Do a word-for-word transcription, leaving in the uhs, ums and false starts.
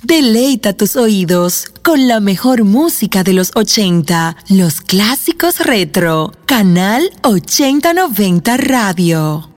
Deleita tus oídos con la mejor música de los ochenta, los clásicos retro. Canal ochenta noventa Radio.